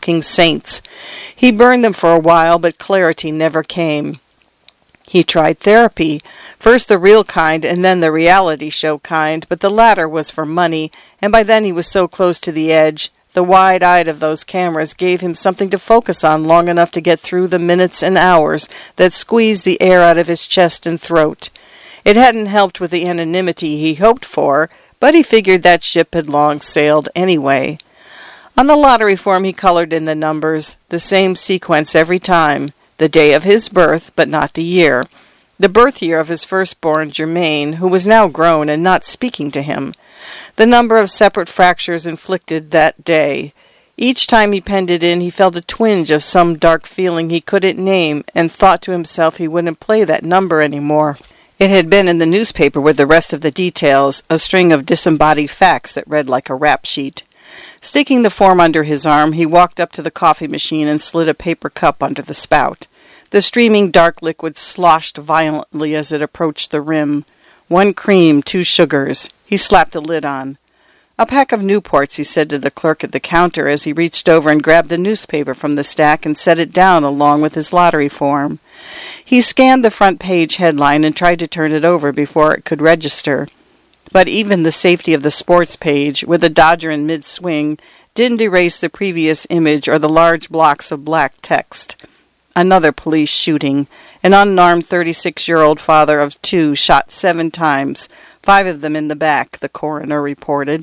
looking saints. He burned them for a while, but clarity never came. He tried therapy, first the real kind and then the reality show kind, but the latter was for money, and by then he was so close to the edge. The wide-eyed of those cameras gave him something to focus on long enough to get through the minutes and hours that squeezed the air out of his chest and throat. It hadn't helped with the anonymity he hoped for, but he figured that ship had long sailed anyway. On the lottery form he colored in the numbers, the same sequence every time. The day of his birth, but not the year. The birth year of his firstborn, Germaine, who was now grown and not speaking to him. The number of separate fractures inflicted that day. Each time he penned it in, he felt a twinge of some dark feeling he couldn't name, and thought to himself he wouldn't play that number anymore. It had been in the newspaper with the rest of the details, a string of disembodied facts that read like a rap sheet. Sticking the form under his arm, he walked up to the coffee machine and slid a paper cup under the spout. The streaming dark liquid sloshed violently as it approached the rim. 1 cream, 2 sugars. He slapped a lid on. "A pack of Newports," he said to the clerk at the counter as he reached over and grabbed the newspaper from the stack and set it down along with his lottery form. He scanned the front page headline and tried to turn it over before it could register. But even the safety of the sports page, with a Dodger in mid-swing, didn't erase the previous image or the large blocks of black text. Another police shooting. An unarmed 36-year-old father of 2 shot 7 times, 5 of them in the back, the coroner reported.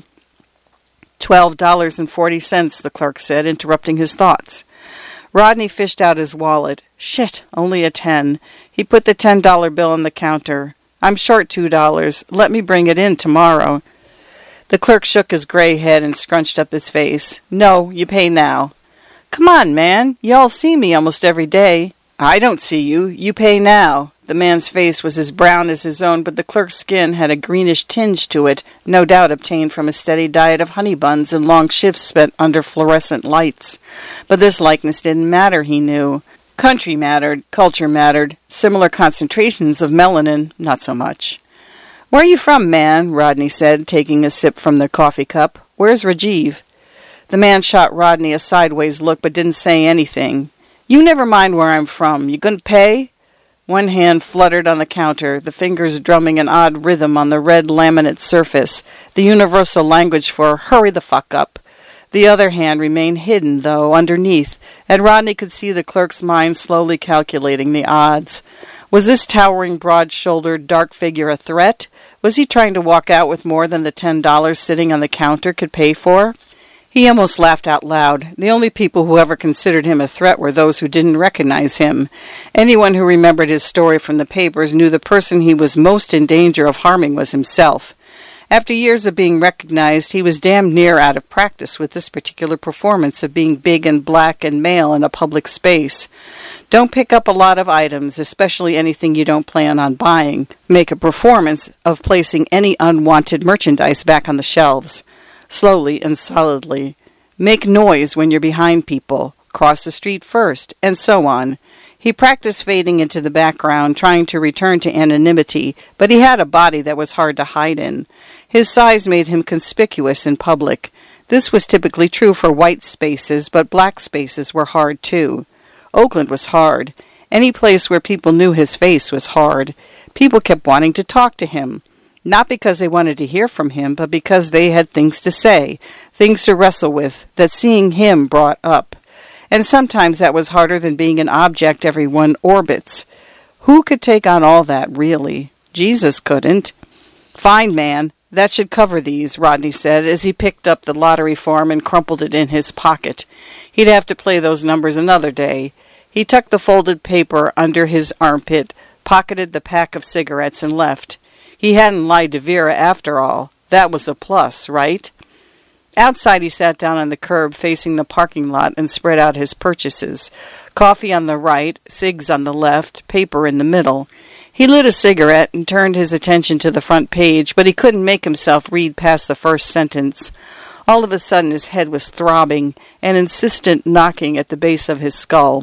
$12.40, the clerk said, interrupting his thoughts. Rodney fished out his wallet. Shit, only a 10. He put the $10 bill on the counter. "I'm short $2. Let me bring it in tomorrow." The clerk shook his gray head and scrunched up his face. "No, you pay now." "Come on, man. You all see me almost every day." "I don't see you. You pay now." The man's face was as brown as his own, but the clerk's skin had a greenish tinge to it, no doubt obtained from a steady diet of honey buns and long shifts spent under fluorescent lights. But this likeness didn't matter, he knew. Country mattered, culture mattered, similar concentrations of melanin, not so much. "Where are you from, man?" Rodney said, taking a sip from the coffee cup. "Where's Rajiv?" The man shot Rodney a sideways look, but didn't say anything. "You never mind where I'm from. You gonna pay?" One hand fluttered on the counter, the fingers drumming an odd rhythm on the red laminate surface, the universal language for "hurry the fuck up." The other hand remained hidden, though, underneath, and Rodney could see the clerk's mind slowly calculating the odds. Was this towering, broad-shouldered, dark figure a threat? Was he trying to walk out with more than the $10 sitting on the counter could pay for? He almost laughed out loud. The only people who ever considered him a threat were those who didn't recognize him. Anyone who remembered his story from the papers knew the person he was most in danger of harming was himself. After years of being recognized, he was damned near out of practice with this particular performance of being big and black and male in a public space. Don't pick up a lot of items, especially anything you don't plan on buying. Make a performance of placing any unwanted merchandise back on the shelves. Slowly and solidly. Make noise when you're behind people. Cross the street first, and so on. He practiced fading into the background, trying to return to anonymity, but he had a body that was hard to hide in. His size made him conspicuous in public. This was typically true for white spaces, but black spaces were hard too. Oakland was hard. Any place where people knew his face was hard. People kept wanting to talk to him. Not because they wanted to hear from him, but because they had things to say, things to wrestle with, that seeing him brought up. And sometimes that was harder than being an object everyone orbits. Who could take on all that, really? Jesus couldn't. "Fine, man. That should cover these," Rodney said, as he picked up the lottery form and crumpled it in his pocket. He'd have to play those numbers another day. He tucked the folded paper under his armpit, pocketed the pack of cigarettes, and left. He hadn't lied to Vera after all. That was a plus, right? Outside, he sat down on the curb facing the parking lot and spread out his purchases. Coffee on the right, cigs on the left, paper in the middle. He lit a cigarette and turned his attention to the front page, but he couldn't make himself read past the first sentence. All of a sudden his head was throbbing, an insistent knocking at the base of his skull.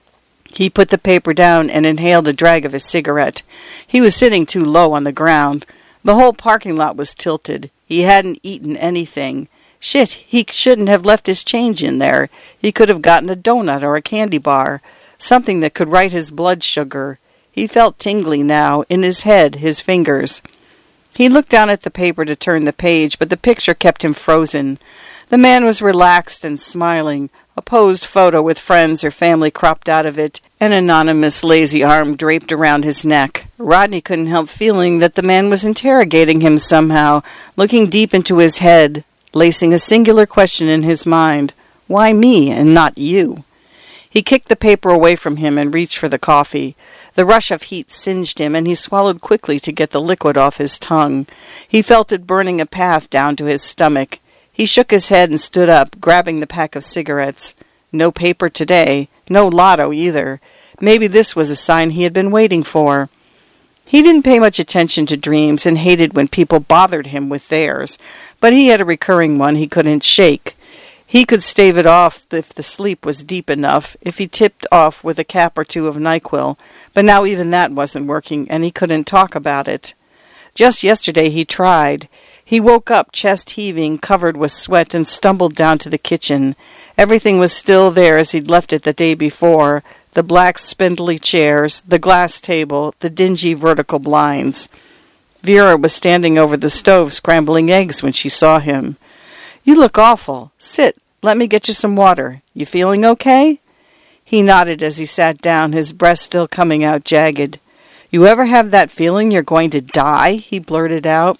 He put the paper down and inhaled a drag of his cigarette. He was sitting too low on the ground. The whole parking lot was tilted. He hadn't eaten anything. Shit, he shouldn't have left his change in there. He could have gotten a donut or a candy bar, something that could right his blood sugar. He felt tingly now, in his head, his fingers. He looked down at the paper to turn the page, but the picture kept him frozen. The man was relaxed and smiling, a posed photo with friends or family cropped out of it, an anonymous lazy arm draped around his neck. Rodney couldn't help feeling that the man was interrogating him somehow, looking deep into his head, lacing a singular question in his mind. Why me and not you? He kicked the paper away from him and reached for the coffee. The rush of heat singed him, and he swallowed quickly to get the liquid off his tongue. He felt it burning a path down to his stomach. He shook his head and stood up, grabbing the pack of cigarettes. No paper today. No lotto either. Maybe this was a sign he had been waiting for. He didn't pay much attention to dreams and hated when people bothered him with theirs, but he had a recurring one he couldn't shake. He could stave it off if the sleep was deep enough, if he tipped off with a cap or two of NyQuil, but now even that wasn't working, and he couldn't talk about it. Just yesterday he tried. He woke up, chest heaving, covered with sweat, and stumbled down to the kitchen. Everything was still there as he'd left it the day before, the black spindly chairs, the glass table, the dingy vertical blinds. Vera was standing over the stove scrambling eggs when she saw him. "You look awful. Sit. Let me get you some water. You feeling okay?" He nodded as he sat down, his breath still coming out jagged. "You ever have that feeling you're going to die?" he blurted out.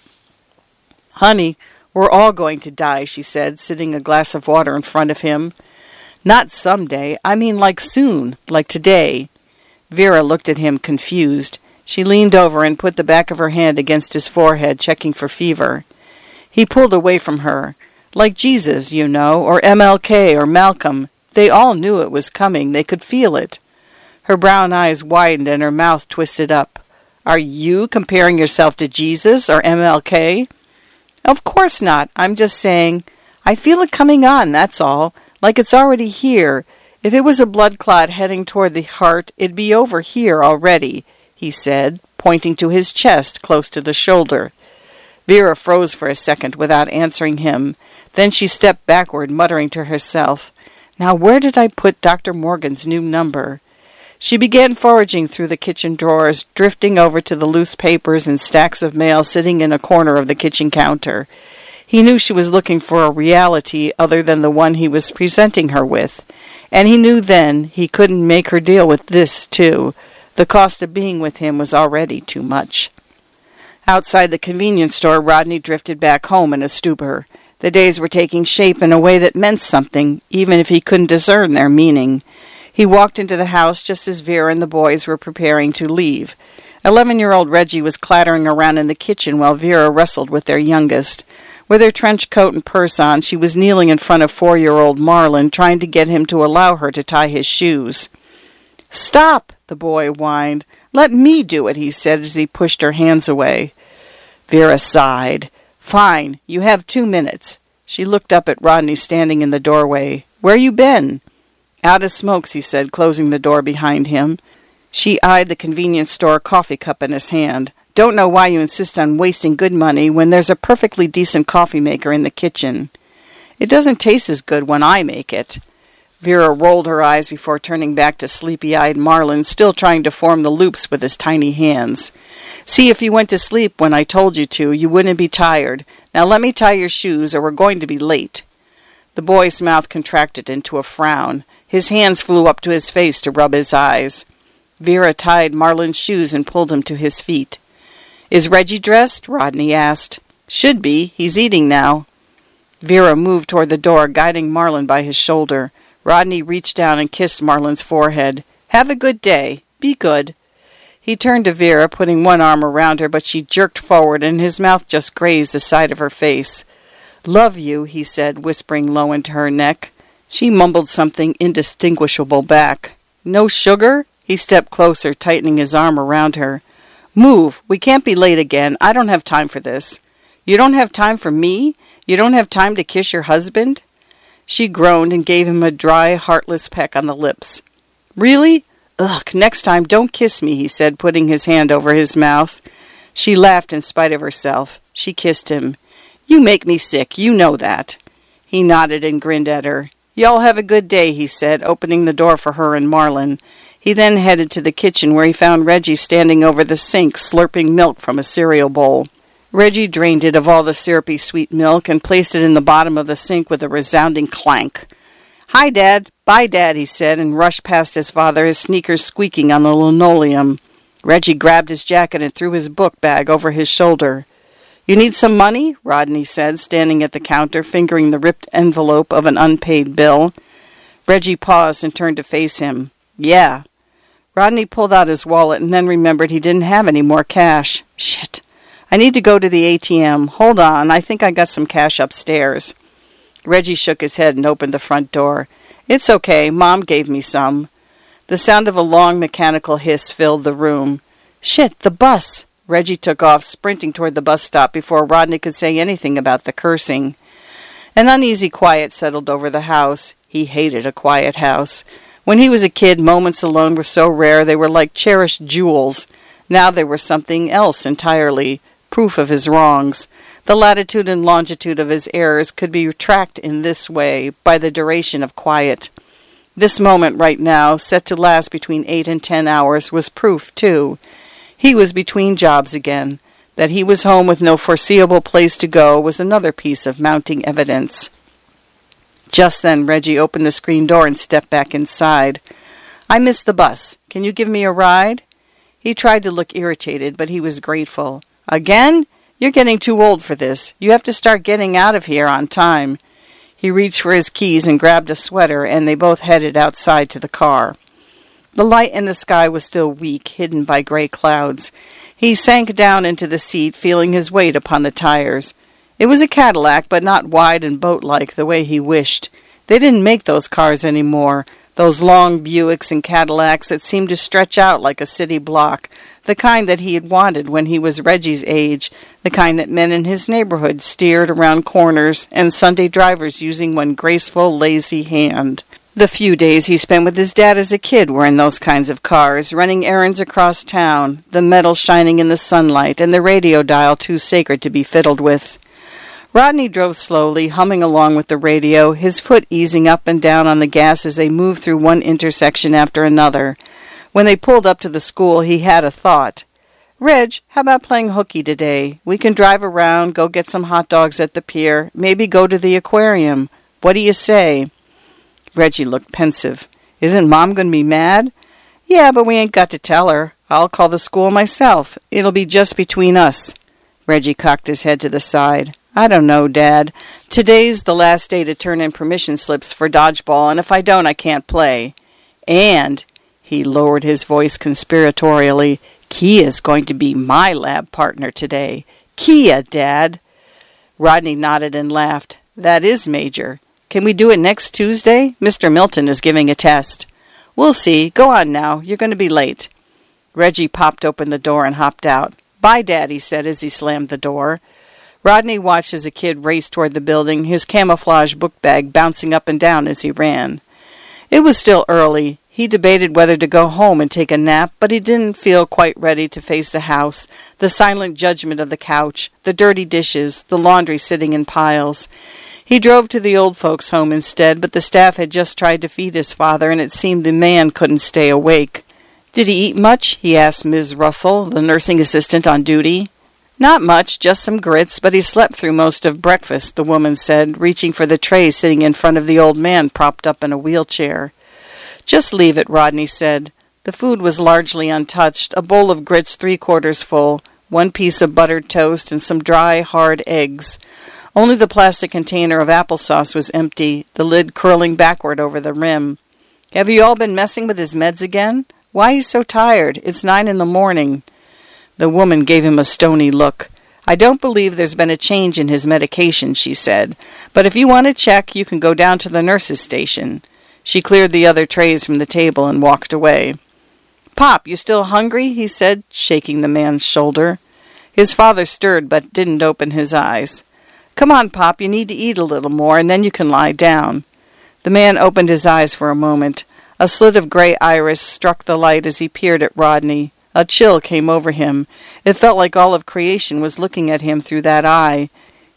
"Honey, we're all going to die," she said, sitting a glass of water in front of him. "Not someday. I mean like soon, like today." Vera looked at him confused. She leaned over and put the back of her hand against his forehead, checking for fever. He pulled away from her. "Like Jesus, you know, or MLK or Malcolm. They all knew it was coming. They could feel it." Her brown eyes widened and her mouth twisted up. "Are you comparing yourself to Jesus or MLK?" "Of course not. I'm just saying, I feel it coming on, that's all. Like it's already here. If it was a blood clot heading toward the heart, it'd be over here already," he said, pointing to his chest close to the shoulder. Vera froze for a second without answering him. Then she stepped backward, muttering to herself, "Now where did I put Dr. Morgan's new number?" She began foraging through the kitchen drawers, drifting over to the loose papers and stacks of mail sitting in a corner of the kitchen counter. He knew she was looking for a reality other than the one he was presenting her with, and he knew then he couldn't make her deal with this, too. The cost of being with him was already too much. Outside the convenience store, Rodney drifted back home in a stupor. The days were taking shape in a way that meant something, even if he couldn't discern their meaning. He walked into the house just as Vera and the boys were preparing to leave. 11-year-old Reggie was clattering around in the kitchen while Vera wrestled with their youngest. With her trench coat and purse on, she was kneeling in front of 4-year-old Marlon, trying to get him to allow her to tie his shoes. "Stop!" the boy whined. "Let me do it," he said as he pushed her hands away. Vera sighed. "Fine, you have 2 minutes." She looked up at Rodney standing in the doorway. "Where you been?" "Out of smokes," he said, closing the door behind him. She eyed the convenience store coffee cup in his hand. "Don't know why you insist on wasting good money when there's a perfectly decent coffee maker in the kitchen." "It doesn't taste as good when I make it." Vera rolled her eyes before turning back to sleepy-eyed Marlon, still trying to form the loops with his tiny hands. "See, if you went to sleep when I told you to, you wouldn't be tired. Now let me tie your shoes or we're going to be late." The boy's mouth contracted into a frown. His hands flew up to his face to rub his eyes. Vera tied Marlon's shoes and pulled him to his feet. "Is Reggie dressed?" Rodney asked. "Should be. He's eating now." Vera moved toward the door, guiding Marlon by his shoulder. Rodney reached down and kissed Marlon's forehead. "Have a good day. Be good." He turned to Vera, putting one arm around her, but she jerked forward, and his mouth just grazed the side of her face. "Love you," he said, whispering low into her neck. She mumbled something indistinguishable back. "No sugar?" He stepped closer, tightening his arm around her. "Move. We can't be late again. I don't have time for this." "You don't have time for me? You don't have time to kiss your husband?" She groaned and gave him a dry, heartless peck on the lips. "Really? Ugh, next time don't kiss me," he said, putting his hand over his mouth. She laughed in spite of herself. She kissed him. "You make me sick, you know that." He nodded and grinned at her. "Y'all have a good day," he said, opening the door for her and Marlin. He then headed to the kitchen where he found Reggie standing over the sink slurping milk from a cereal bowl. Reggie drained it of all the syrupy sweet milk and placed it in the bottom of the sink with a resounding clank. "Hi, Dad. Bye, Dad," he said, and rushed past his father, his sneakers squeaking on the linoleum. Reggie grabbed his jacket and threw his book bag over his shoulder. "You need some money?" Rodney said, standing at the counter, fingering the ripped envelope of an unpaid bill. Reggie paused and turned to face him. "Yeah." Rodney pulled out his wallet and then remembered he didn't have any more cash. "Shit. I need to go to the ATM. Hold on, I think I got some cash upstairs." Reggie shook his head and opened the front door. "It's okay, Mom gave me some." The sound of a long mechanical hiss filled the room. "Shit, the bus!" Reggie took off, sprinting toward the bus stop before Rodney could say anything about the cursing. An uneasy quiet settled over the house. He hated a quiet house. When he was a kid, moments alone were so rare they were like cherished jewels. Now they were something else entirely, proof of his wrongs. The latitude and longitude of his errors could be tracked in this way, by the duration of quiet. This moment right now, set to last between 8 and 10 hours, was proof, too. He was between jobs again. That he was home with no foreseeable place to go was another piece of mounting evidence. Just then, Reggie opened the screen door and stepped back inside. "I missed the bus. Can you give me a ride?" He tried to look irritated, but he was grateful. "Again? You're getting too old for this. You have to start getting out of here on time." He reached for his keys and grabbed a sweater, and they both headed outside to the car. The light in the sky was still weak, hidden by gray clouds. He sank down into the seat, feeling his weight upon the tires. It was a Cadillac, but not wide and boat-like the way he wished. They didn't make those cars anymore, those long Buicks and Cadillacs that seemed to stretch out like a city block, the kind that he had wanted when he was Reggie's age, the kind that men in his neighborhood steered around corners, and Sunday drivers using one graceful, lazy hand. The few days he spent with his dad as a kid were in those kinds of cars, running errands across town, the metal shining in the sunlight, and the radio dial too sacred to be fiddled with. Rodney drove slowly, humming along with the radio, his foot easing up and down on the gas as they moved through one intersection after another. When they pulled up to the school, he had a thought. "Reg, how about playing hooky today? We can drive around, go get some hot dogs at the pier, maybe go to the aquarium. What do you say?" Reggie looked pensive. "Isn't Mom going to be mad?" "Yeah, but we ain't got to tell her. I'll call the school myself. It'll be just between us." Reggie cocked his head to the side. "I don't know, Dad. Today's the last day to turn in permission slips for dodgeball, and if I don't, I can't play. And," he lowered his voice conspiratorially, "Kia's going to be my lab partner today. Kia, Dad." Rodney nodded and laughed. "That is major. Can we do it next Tuesday? Mr. Milton is giving a test." "We'll see. Go on now. You're going to be late." Reggie popped open the door and hopped out. "Bye, Dad," he said as he slammed the door. Rodney watched as a kid raced toward the building, his camouflage book bag bouncing up and down as he ran. It was still early. He debated whether to go home and take a nap, but he didn't feel quite ready to face the house, the silent judgment of the couch, the dirty dishes, the laundry sitting in piles. He drove to the old folks' home instead, but the staff had just tried to feed his father, and it seemed the man couldn't stay awake. "Did he eat much?" he asked Ms. Russell, the nursing assistant on duty. "Not much, just some grits, but he slept through most of breakfast," the woman said, reaching for the tray sitting in front of the old man propped up in a wheelchair. "Just leave it," Rodney said. The food was largely untouched, a bowl of grits 3/4 full, one piece of buttered toast, and some dry, hard eggs. Only the plastic container of applesauce was empty, the lid curling backward over the rim. "Have you all been messing with his meds again? Why he's so tired? It's 9 a.m. The woman gave him a stony look. "I don't believe there's been a change in his medication," she said. "But if you want to check, you can go down to the nurse's station." She cleared the other trays from the table and walked away. "Pop, you still hungry?" he said, shaking the man's shoulder. His father stirred but didn't open his eyes. "Come on, Pop, you need to eat a little more, and then you can lie down." The man opened his eyes for a moment. A slit of gray iris struck the light as he peered at Rodney. A chill came over him. It felt like all of creation was looking at him through that eye.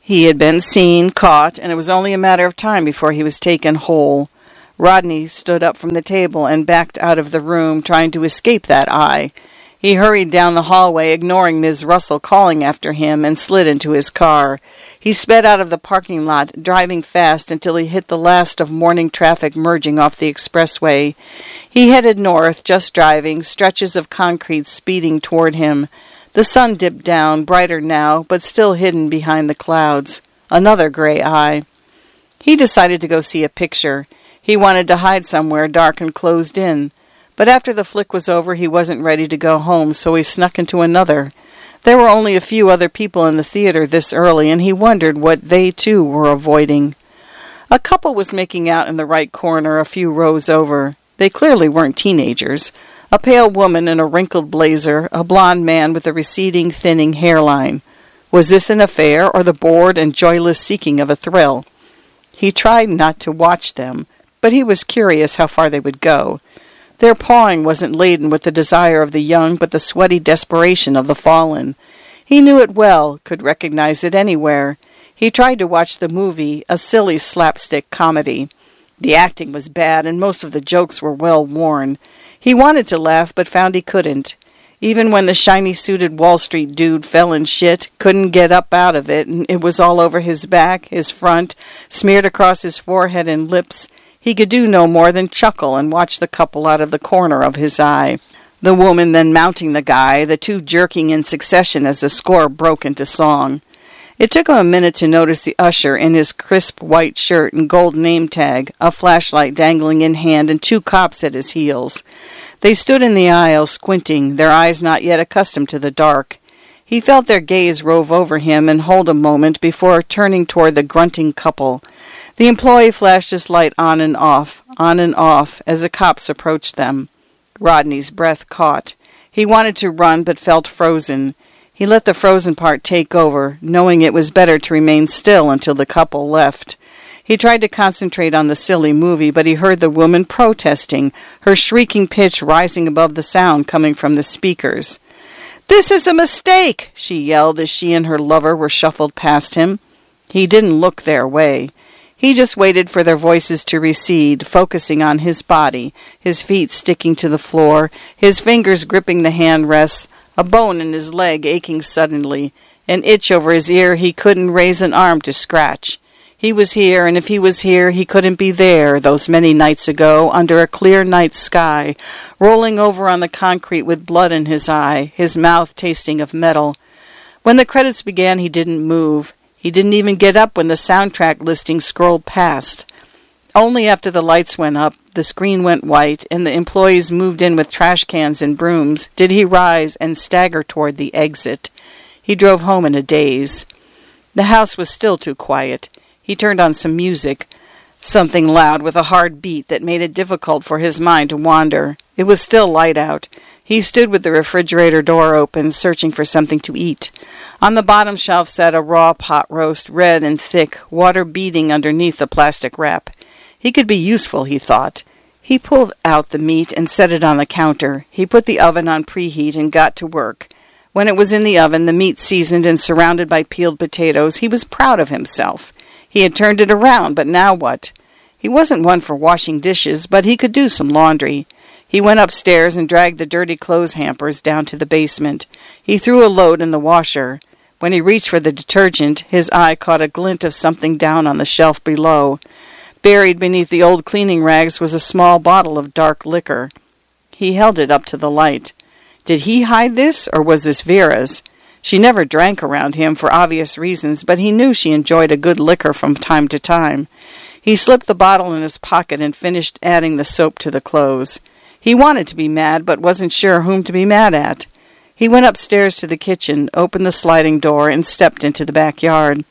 He had been seen, caught, and it was only a matter of time before he was taken whole. Rodney stood up from the table and backed out of the room, trying to escape that eye. He hurried down the hallway, ignoring Ms. Russell calling after him, and slid into his car. He sped out of the parking lot, driving fast until he hit the last of morning traffic merging off the expressway. He headed north, just driving, stretches of concrete speeding toward him. The sun dipped down, brighter now, but still hidden behind the clouds. Another gray eye. He decided to go see a picture. He wanted to hide somewhere dark and closed in. But after the flick was over, he wasn't ready to go home, so he snuck into another. There were only a few other people in the theater this early, and he wondered what they, too, were avoiding. A couple was making out in the right corner a few rows over. They clearly weren't teenagers. A pale woman in a wrinkled blazer, a blond man with a receding, thinning hairline. Was this an affair, or the bored and joyless seeking of a thrill? He tried not to watch them, but he was curious how far they would go. Their pawing wasn't laden with the desire of the young, but the sweaty desperation of the fallen. He knew it well, could recognize it anywhere. He tried to watch the movie, a silly slapstick comedy. The acting was bad, and most of the jokes were well worn. He wanted to laugh, but found he couldn't. Even when the shiny-suited Wall Street dude fell in shit, couldn't get up out of it, and it was all over his back, his front, smeared across his forehead and lips, he could do no more than chuckle and watch the couple out of the corner of his eye. The woman then mounting the guy, the two jerking in succession as the score broke into song. It took him a minute to notice the usher in his crisp white shirt and gold name tag, a flashlight dangling in hand, and two cops at his heels. They stood in the aisle, squinting, their eyes not yet accustomed to the dark. He felt their gaze rove over him and hold a moment before turning toward the grunting couple. The employee flashed his light on and off, as the cops approached them. Rodney's breath caught. He wanted to run, but felt frozen. He let the frozen part take over, knowing it was better to remain still until the couple left. He tried to concentrate on the silly movie, but he heard the woman protesting, her shrieking pitch rising above the sound coming from the speakers. "This is a mistake!" she yelled as she and her lover were shuffled past him. He didn't look their way. He just waited for their voices to recede, focusing on his body, his feet sticking to the floor, his fingers gripping the handrests, a bone in his leg aching suddenly, an itch over his ear he couldn't raise an arm to scratch. He was here, and if he was here, he couldn't be there, those many nights ago, under a clear night sky, rolling over on the concrete with blood in his eye, his mouth tasting of metal. When the credits began, he didn't move. He didn't even get up when the soundtrack listing scrolled past. Only after the lights went up, the screen went white, and the employees moved in with trash cans and brooms, did he rise and stagger toward the exit. He drove home in a daze. The house was still too quiet. He turned on some music, something loud with a hard beat that made it difficult for his mind to wander. It was still light out. He stood with the refrigerator door open, searching for something to eat. On the bottom shelf sat a raw pot roast, red and thick, water beading underneath the plastic wrap. He could be useful, he thought. He pulled out the meat and set it on the counter. He put the oven on preheat and got to work. When it was in the oven, the meat seasoned and surrounded by peeled potatoes, he was proud of himself. He had turned it around, but now what? He wasn't one for washing dishes, but he could do some laundry. He went upstairs and dragged the dirty clothes hampers down to the basement. He threw a load in the washer. When he reached for the detergent, his eye caught a glint of something down on the shelf below. Buried beneath the old cleaning rags was a small bottle of dark liquor. He held it up to the light. Did he hide this, or was this Vera's? She never drank around him for obvious reasons, but he knew she enjoyed a good liquor from time to time. He slipped the bottle in his pocket and finished adding the soap to the clothes. He wanted to be mad, but wasn't sure whom to be mad at. He went upstairs to the kitchen, opened the sliding door, and stepped into the backyard.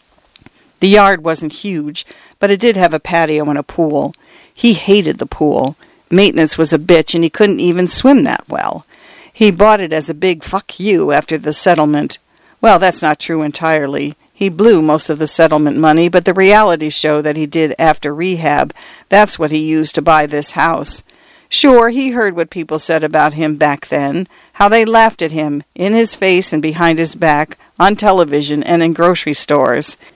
The yard wasn't huge, but it did have a patio and a pool. He hated the pool. Maintenance was a bitch, and he couldn't even swim that well. He bought it as a big fuck you after the settlement. Well, that's not true entirely. He blew most of the settlement money, but the realities show that he did after rehab. That's what he used to buy this house. Sure, he heard what people said about him back then, how they laughed at him, in his face and behind his back, on television and in grocery stores.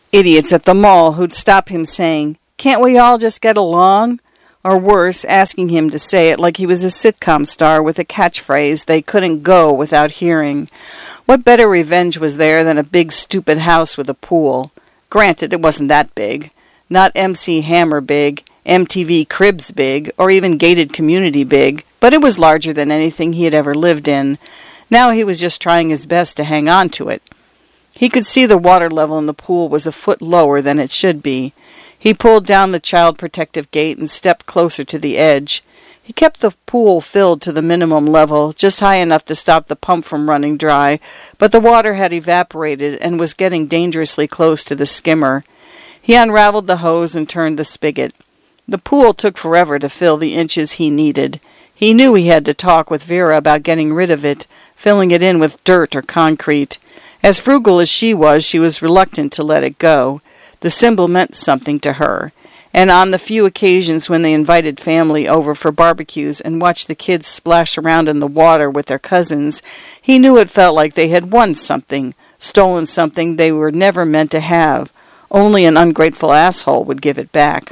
Idiots at the mall who'd stop him saying, "Can't we all just get along?" Or worse, asking him to say it like he was a sitcom star with a catchphrase they couldn't go without hearing. What better revenge was there than a big stupid house with a pool? Granted, it wasn't that big. Not MC Hammer big, MTV Cribs big, or even Gated Community big, but it was larger than anything he had ever lived in. Now he was just trying his best to hang on to it. He could see the water level in the pool was a foot lower than it should be. He pulled down the child protective gate and stepped closer to the edge. He kept the pool filled to the minimum level, just high enough to stop the pump from running dry, but the water had evaporated and was getting dangerously close to the skimmer. He unraveled the hose and turned the spigot. The pool took forever to fill the inches he needed. He knew he had to talk with Vera about getting rid of it, filling it in with dirt or concrete. As frugal as she was reluctant to let it go. The symbol meant something to her, and on the few occasions when they invited family over for barbecues and watched the kids splash around in the water with their cousins, he knew it felt like they had won something, stolen something they were never meant to have. Only an ungrateful asshole would give it back.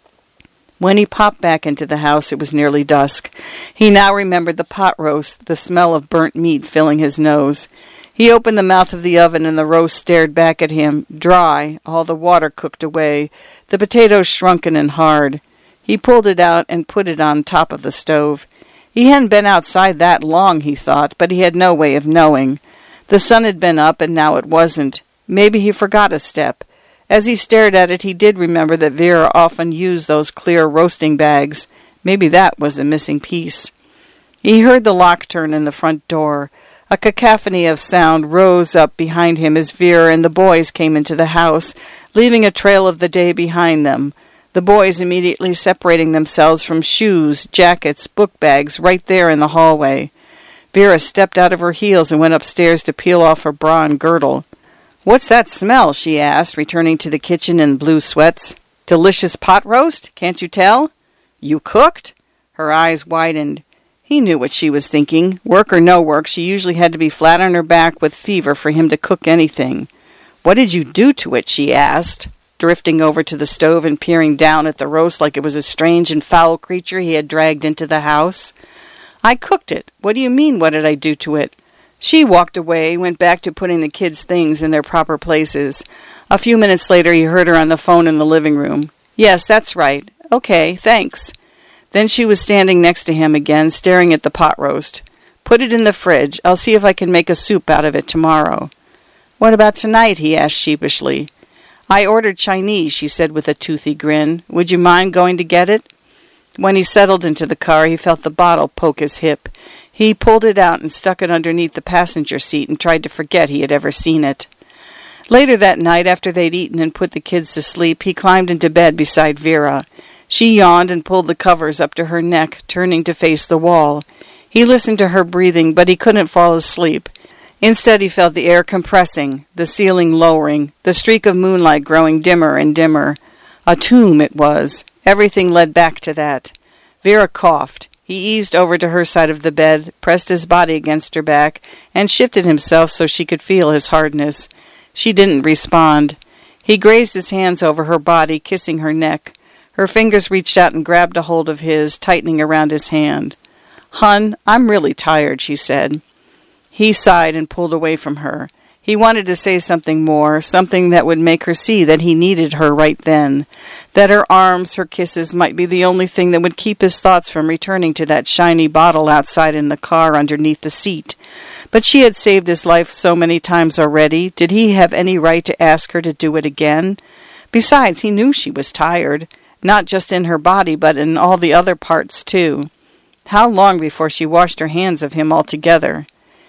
When he popped back into the house, it was nearly dusk. He now remembered the pot roast, the smell of burnt meat filling his nose. He opened the mouth of the oven, and the roast stared back at him, dry, all the water cooked away, the potatoes shrunken and hard. He pulled it out and put it on top of the stove. He hadn't been outside that long, he thought, but he had no way of knowing. The sun had been up, and now it wasn't. Maybe he forgot a step. As he stared at it, he did remember that Vera often used those clear roasting bags. Maybe that was the missing piece. He heard the lock turn in the front door. A cacophony of sound rose up behind him as Vera and the boys came into the house, leaving a trail of the day behind them. The boys immediately separating themselves from shoes, jackets, book bags right there in the hallway. Vera stepped out of her heels and went upstairs to peel off her bra and girdle. "What's that smell?" she asked, returning to the kitchen in blue sweats. "Delicious pot roast? Can't you tell?" "You cooked?" Her eyes widened. He knew what she was thinking. Work or no work, she usually had to be flat on her back with fever for him to cook anything. "What did you do to it?" she asked, drifting over to the stove and peering down at the roast like it was a strange and foul creature he had dragged into the house. "I cooked it. What do you mean, what did I do to it?" She walked away, went back to putting the kids' things in their proper places. A few minutes later, he heard her on the phone in the living room. "Yes, that's right. Okay, thanks." Then she was standing next to him again, staring at the pot roast. "Put it in the fridge. I'll see if I can make a soup out of it tomorrow." "What about tonight?" he asked sheepishly. "I ordered Chinese," she said with a toothy grin. "Would you mind going to get it?" When he settled into the car, he felt the bottle poke his hip. He pulled it out and stuck it underneath the passenger seat and tried to forget he had ever seen it. Later that night, after they'd eaten and put the kids to sleep, he climbed into bed beside Vera. She yawned and pulled the covers up to her neck, turning to face the wall. He listened to her breathing, but he couldn't fall asleep. Instead, he felt the air compressing, the ceiling lowering, the streak of moonlight growing dimmer and dimmer. A tomb it was. Everything led back to that. Vera coughed. He eased over to her side of the bed, pressed his body against her back, and shifted himself so she could feel his hardness. She didn't respond. He grazed his hands over her body, kissing her neck. Her fingers reached out and grabbed a hold of his, tightening around his hand. "Hun, I'm really tired," she said. He sighed and pulled away from her. He wanted to say something more, something that would make her see that he needed her right then, that her arms, her kisses might be the only thing that would keep his thoughts from returning to that shiny bottle outside in the car underneath the seat. But she had saved his life so many times already. Did he have any right to ask her to do it again? Besides, he knew she was tired. Not just in her body, but in all the other parts, too. How long before she washed her hands of him altogether?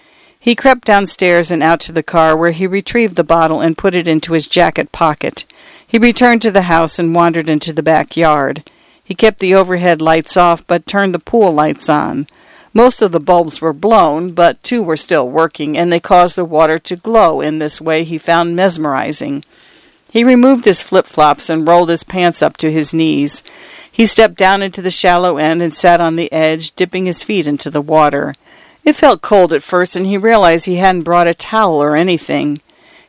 He crept downstairs and out to the car, where he retrieved the bottle and put it into his jacket pocket. He returned to the house and wandered into the backyard. He kept the overhead lights off, but turned the pool lights on. Most of the bulbs were blown, but 2 were still working, and they caused the water to glow in this way he found mesmerizing. He removed his flip-flops and rolled his pants up to his knees. He stepped down into the shallow end and sat on the edge, dipping his feet into the water. It felt cold at first, and he realized he hadn't brought a towel or anything.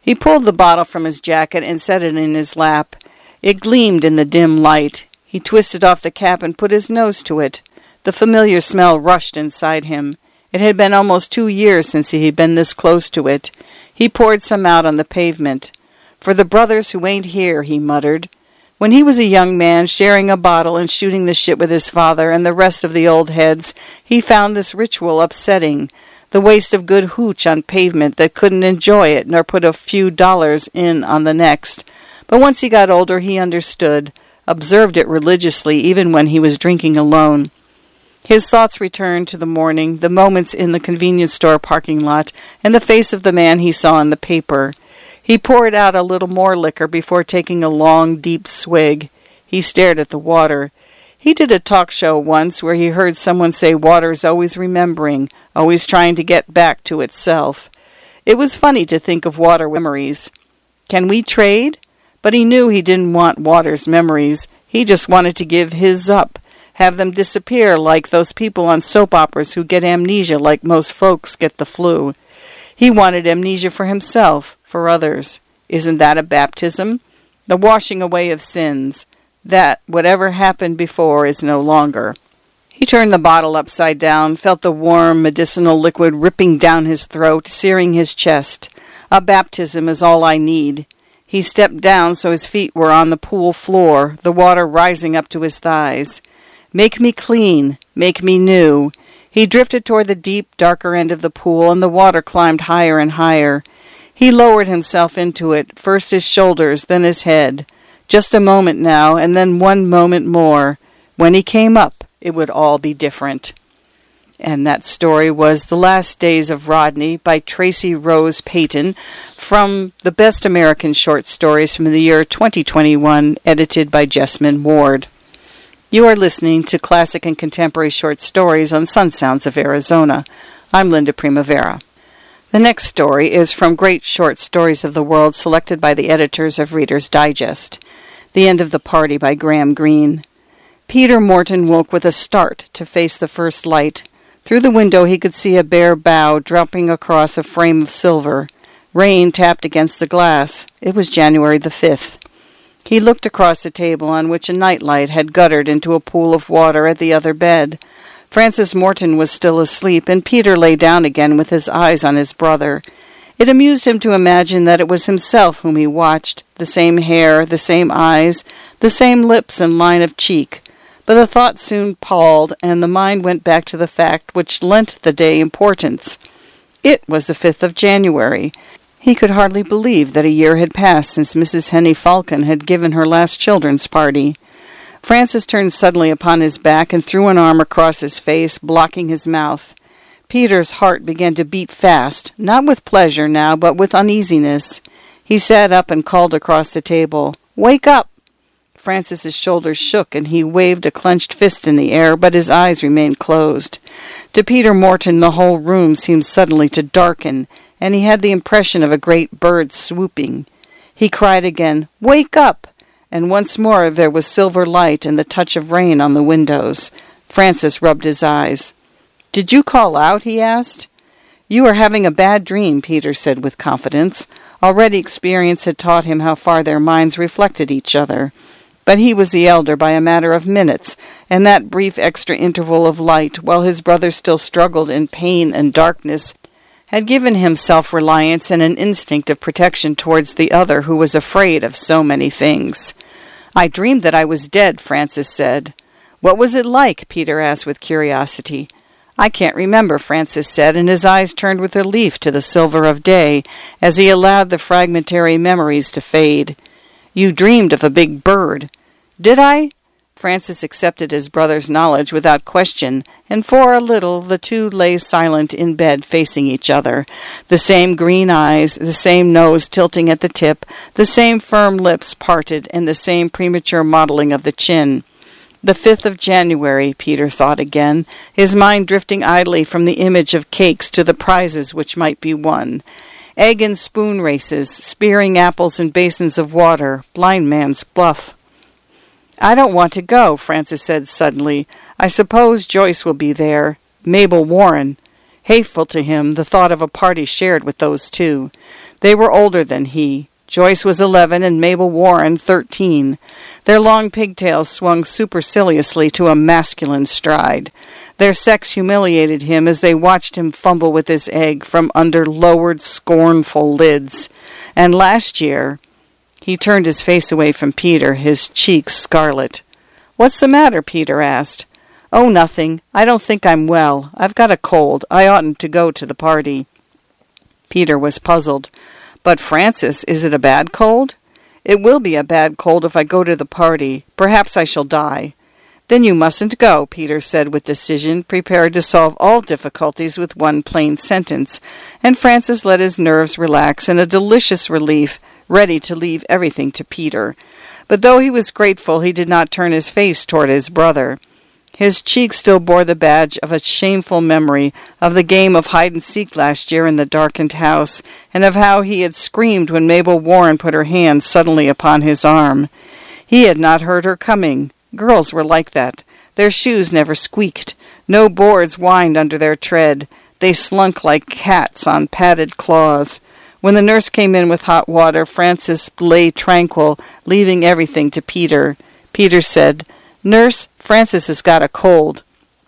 He pulled the bottle from his jacket and set it in his lap. It gleamed in the dim light. He twisted off the cap and put his nose to it. The familiar smell rushed inside him. It had been almost 2 years since he had been this close to it. He poured some out on the pavement. "For the brothers who ain't here," he muttered. When he was a young man, sharing a bottle and shooting the shit with his father and the rest of the old heads, he found this ritual upsetting. The waste of good hooch on pavement that couldn't enjoy it nor put a few dollars in on the next. But once he got older, he understood, observed it religiously even when he was drinking alone. His thoughts returned to the morning, the moments in the convenience store parking lot, and the face of the man he saw in the paper. He poured out a little more liquor before taking a long, deep swig. He stared at the water. He did a talk show once where he heard someone say water's always remembering, always trying to get back to itself. It was funny to think of water memories. Can we trade? But he knew he didn't want water's memories. He just wanted to give his up, have them disappear like those people on soap operas who get amnesia like most folks get the flu. He wanted amnesia for himself, for others. Isn't that a baptism? The washing away of sins. That whatever happened before is no longer. He turned the bottle upside down, felt the warm medicinal liquid ripping down his throat, searing his chest. A baptism is all I need. He stepped down so his feet were on the pool floor, the water rising up to his thighs. Make me clean, make me new. He drifted toward the deep, darker end of the pool, and the water climbed higher and higher. He lowered himself into it, first his shoulders, then his head. Just a moment now, and then one moment more. When he came up, it would all be different. And that story was The Last Days of Rodney by Tracy Rose Payton from the Best American Short Stories from the year 2021, edited by Jessamine Ward. You are listening to Classic and Contemporary Short Stories on Sun Sounds of Arizona. I'm Linda Primavera. The next story is from Great Short Stories of the World, selected by the editors of Reader's Digest. The End of the Party by Graham Greene. Peter Morton woke with a start to face the first light. Through the window he could see a bare bough dropping across a frame of silver. Rain tapped against the glass. It was January the 5th. He looked across the table on which a nightlight had guttered into a pool of water at the other bed. Francis Morton was still asleep, and Peter lay down again with his eyes on his brother. It amused him to imagine that it was himself whom he watched, the same hair, the same eyes, the same lips and line of cheek. But the thought soon palled, and the mind went back to the fact which lent the day importance. It was the 5th of January. He could hardly believe that a year had passed since Mrs. Henny Falcon had given her last children's party. Francis turned suddenly upon his back and threw an arm across his face, blocking his mouth. Peter's heart began to beat fast, not with pleasure now, but with uneasiness. He sat up and called across the table, "Wake up!" Francis's shoulders shook, and he waved a clenched fist in the air, but his eyes remained closed. To Peter Morton the whole room seemed suddenly to darken, and he had the impression of a great bird swooping. He cried again, "Wake up!" And once more there was silver light and the touch of rain on the windows. Francis rubbed his eyes. "Did you call out?" he asked. "You are having a bad dream," Peter said with confidence. Already experience had taught him how far their minds reflected each other. But he was the elder by a matter of minutes, and that brief extra interval of light, while his brother still struggled in pain and darkness, had given him self-reliance and an instinct of protection towards the other who was afraid of so many things. "I dreamed that I was dead," Francis said. "What was it like?" Peter asked with curiosity. "I can't remember," Francis said, and his eyes turned with relief to the silver of day as he allowed the fragmentary memories to fade. "You dreamed of a big bird." "Did I?" Francis accepted his brother's knowledge without question, and for a little the two lay silent in bed facing each other. The same green eyes, the same nose tilting at the tip, the same firm lips parted, and the same premature modeling of the chin. The 5th of January, Peter thought again, his mind drifting idly from the image of cakes to the prizes which might be won. Egg and spoon races, spearing apples in basins of water, blind man's bluff. "I don't want to go," Francis said suddenly. "I suppose Joyce will be there. Mabel Warren." Hateful to him, the thought of a party shared with those two. They were older than he. Joyce was 11 and Mabel Warren 13. Their long pigtails swung superciliously to a masculine stride. Their sex humiliated him as they watched him fumble with his egg from under lowered, scornful lids. And last year, he turned his face away from Peter, his cheeks scarlet. "What's the matter?" Peter asked. "Oh, nothing. I don't think I'm well. I've got a cold. I oughtn't to go to the party." Peter was puzzled. "But, Francis, is it a bad cold?" "It will be a bad cold if I go to the party. Perhaps I shall die." "Then you mustn't go," Peter said with decision, prepared to solve all difficulties with one plain sentence, and Francis let his nerves relax in a delicious relief, ready to leave everything to Peter. But though he was grateful, he did not turn his face toward his brother. His cheek still bore the badge of a shameful memory of the game of hide-and-seek last year in the darkened house, and of how he had screamed when Mabel Warren put her hand suddenly upon his arm. He had not heard her coming. Girls were like that. Their shoes never squeaked. No boards whined under their tread. They slunk like cats on padded claws. When the nurse came in with hot water, Francis lay tranquil, leaving everything to Peter. Peter said, "Nurse, Francis has got a cold."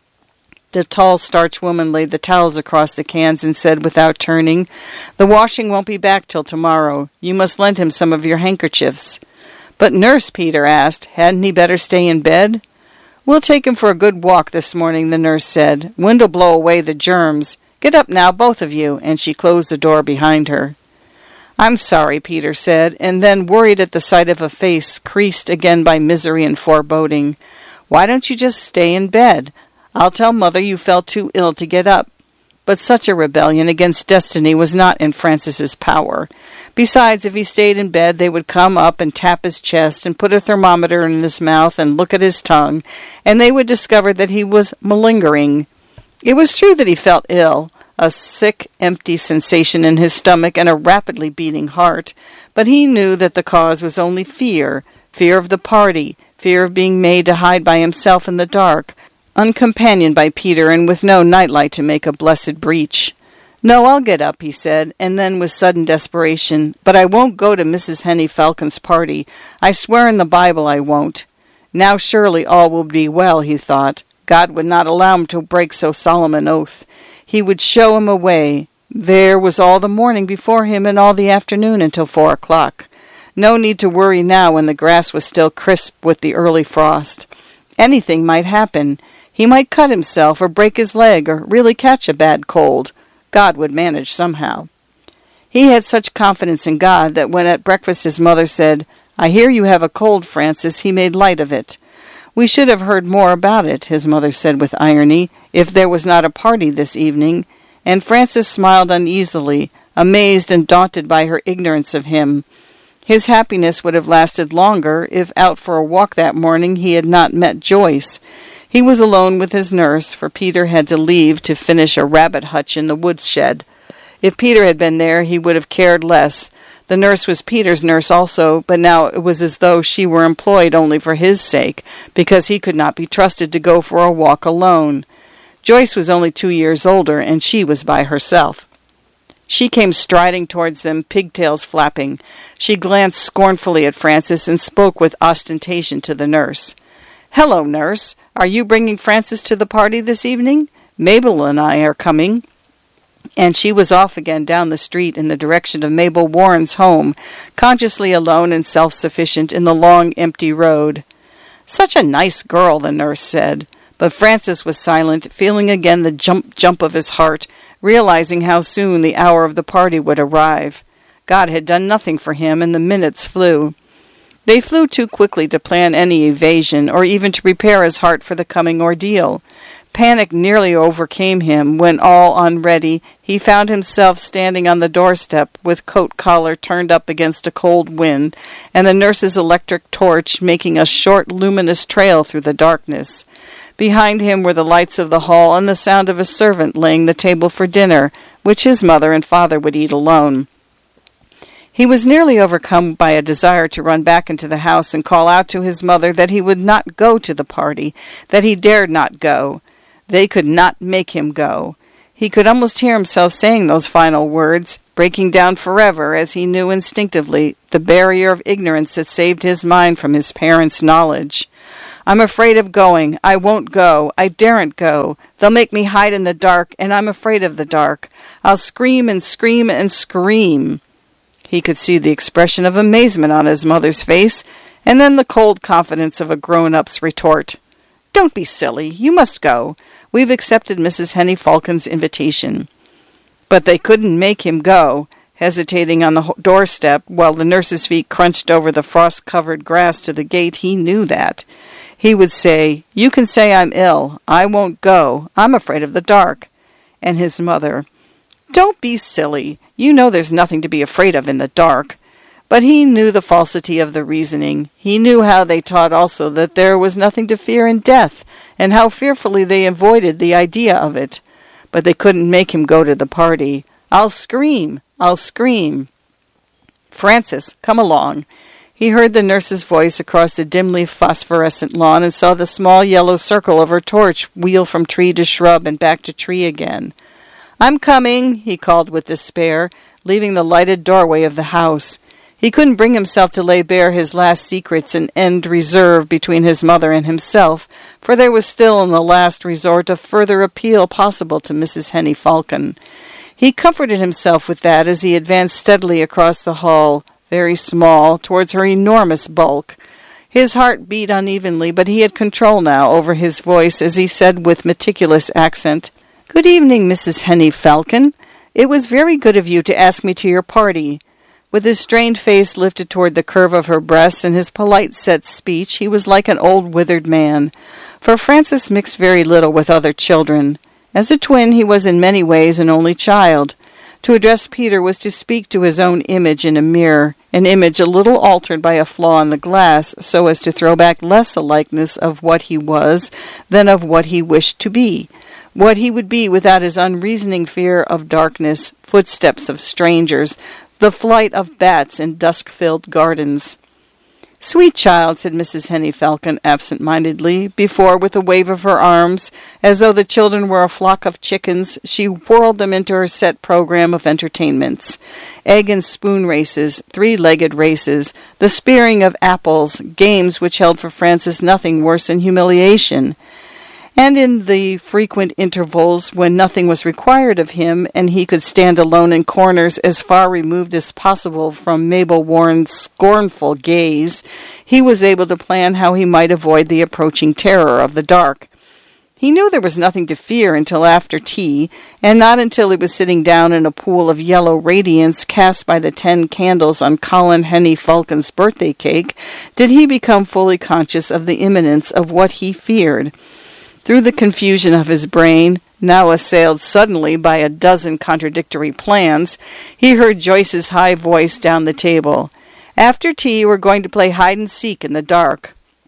The tall, starched woman laid the towels across the cans and said without turning, "The washing won't be back till tomorrow. You must lend him some of your handkerchiefs." "But, nurse," Peter asked, "hadn't he better stay in bed?" "We'll take him for a good walk this morning," the nurse said. "Wind'll blow away the germs. Get up now, both of you," and she closed the door behind her. "I'm sorry," Peter said, and then, worried at the sight of a face creased again by misery and foreboding, "Why don't you just stay in bed? I'll tell Mother you felt too ill to get up." But such a rebellion against destiny was not in Francis's power. Besides, if he stayed in bed, they would come up and tap his chest and put a thermometer in his mouth and look at his tongue, and they would discover that he was malingering. It was true that he felt ill, a sick, empty sensation in his stomach and a rapidly beating heart, but he knew that the cause was only fear of the party, fear of being made to hide by himself in the dark, uncompanioned by Peter and with no nightlight to make a blessed breach. "No, I'll get up," he said, and then with sudden desperation, "but I won't go to Mrs. Henny Falcon's party. I swear in the Bible I won't." Now surely all will be well, he thought. God would not allow him to break so solemn an oath. He would show him a way. There was all the morning before him and all the afternoon until 4 o'clock. No need to worry now when the grass was still crisp with the early frost. Anything might happen. He might cut himself or break his leg or really catch a bad cold. God would manage somehow. He had such confidence in God that when at breakfast his mother said, "I hear you have a cold, Francis," he made light of it. "We should have heard more about it," his mother said with irony, "if there was not a party this evening," and Francis smiled uneasily, amazed and daunted by her ignorance of him. His happiness would have lasted longer if out for a walk that morning he had not met Joyce. He was alone with his nurse, for Peter had to leave to finish a rabbit hutch in the woodshed. If Peter had been there, he would have cared less. The nurse was Peter's nurse also, but now it was as though she were employed only for his sake, because he could not be trusted to go for a walk alone. Joyce was only 2 years older, and she was by herself. She came striding towards them, pigtails flapping. She glanced scornfully at Francis and spoke with ostentation to the nurse. "Hello, nurse. Are you bringing Francis to the party this evening? Mabel and I are coming." And she was off again down the street in the direction of Mabel Warren's home, consciously alone and self-sufficient in the long, empty road. "Such a nice girl," the nurse said. But Francis was silent, feeling again the jump of his heart, realizing how soon the hour of the party would arrive. God had done nothing for him, and the minutes flew. They flew too quickly to plan any evasion, or even to prepare his heart for the coming ordeal. Panic nearly overcame him when, all unready, he found himself standing on the doorstep with coat collar turned up against a cold wind, and the nurse's electric torch making a short, luminous trail through the darkness. Behind him were the lights of the hall and the sound of a servant laying the table for dinner, which his mother and father would eat alone. He was nearly overcome by a desire to run back into the house and call out to his mother that he would not go to the party, that he dared not go. They could not make him go. He could almost hear himself saying those final words, breaking down forever, as he knew instinctively, the barrier of ignorance that saved his mind from his parents' knowledge. "I'm afraid of going. I won't go. I daren't go. They'll make me hide in the dark, and I'm afraid of the dark. I'll scream and scream and scream." He could see the expression of amazement on his mother's face, and then the cold confidence of a grown-up's retort. "Don't be silly. You must go. We've accepted Mrs. Henny Falcon's invitation." But they couldn't make him go, hesitating on the doorstep while the nurse's feet crunched over the frost-covered grass to the gate. He knew that. He would say, "You can say I'm ill. I won't go. I'm afraid of the dark." And his mother, "Don't be silly. You know there's nothing to be afraid of in the dark." But he knew the falsity of the reasoning. He knew how they taught also that there was nothing to fear in death, and how fearfully they avoided the idea of it. But they couldn't make him go to the party. "I'll scream. I'll scream." "Francis, come along." He heard the nurse's voice across the dimly phosphorescent lawn and saw the small yellow circle of her torch wheel from tree to shrub and back to tree again. "I'm coming," he called with despair, leaving the lighted doorway of the house. He couldn't bring himself to lay bare his last secrets and end reserve between his mother and himself, for there was still in the last resort a further appeal possible to Mrs. Henny Falcon. He comforted himself with that as he advanced steadily across the hall, very small, towards her enormous bulk. His heart beat unevenly, but he had control now over his voice as he said with meticulous accent, "Good evening, Mrs. Henny Falcon. It was very good of you to ask me to your party." With his strained face lifted toward the curve of her breasts and his polite set speech, he was like an old withered man. For Francis mixed very little with other children. As a twin, he was in many ways an only child. To address Peter was to speak to his own image in a mirror, an image a little altered by a flaw in the glass, so as to throw back less a likeness of what he was than of what he wished to be, what he would be without his unreasoning fear of darkness, footsteps of strangers, the flight of bats in dusk-filled gardens. "Sweet child," said Mrs. Henny Falcon absent-mindedly, before, with a wave of her arms, as though the children were a flock of chickens, she whirled them into her set program of entertainments. Egg and spoon races, three-legged races, the spearing of apples, games which held for Francis nothing worse than humiliation. And in the frequent intervals when nothing was required of him, and he could stand alone in corners as far removed as possible from Mabel Warren's scornful gaze, he was able to plan how he might avoid the approaching terror of the dark. He knew there was nothing to fear until after tea, and not until he was sitting down in a pool of yellow radiance cast by the 10 candles on Colin Henny Falcon's birthday cake did he become fully conscious of the imminence of what he feared. Through the confusion of his brain, now assailed suddenly by a dozen contradictory plans, he heard Joyce's high voice down the table. "After tea, we're going to play hide-and-seek in the dark."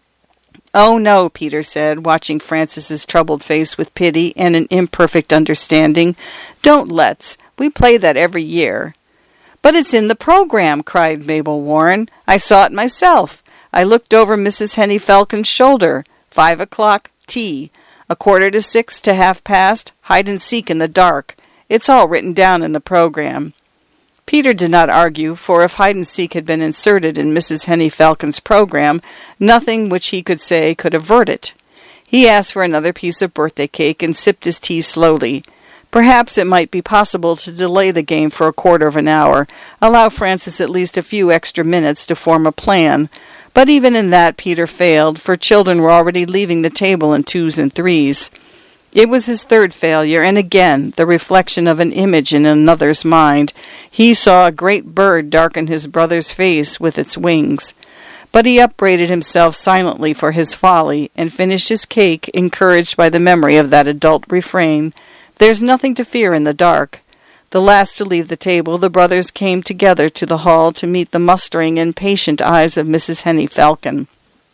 "Oh, no," Peter said, watching Francis's troubled face with pity and an imperfect understanding. "Don't let's. We play that every year." "But it's in the program," cried Mabel Warren. "I saw it myself. I looked over Mrs. Henny Falcon's shoulder. 5 o'clock, tea. 5:45 to 6:30, hide-and-seek in the dark. It's all written down in the program." Peter did not argue, for if hide-and-seek had been inserted in Mrs. Henny Falcon's program, nothing which he could say could avert it. He asked for another piece of birthday cake and sipped his tea slowly. Perhaps it might be possible to delay the game for a quarter of an hour, allow Francis at least a few extra minutes to form a plan. But even in that Peter failed, for children were already leaving the table in 2s and 3s. It was his third failure, and again the reflection of an image in another's mind. He saw a great bird darken his brother's face with its wings. But he upbraided himself silently for his folly, and finished his cake, encouraged by the memory of that adult refrain, "There's nothing to fear in the dark." The last to leave the table, the brothers came together to the hall to meet the mustering and patient eyes of Mrs. Henny Falcon.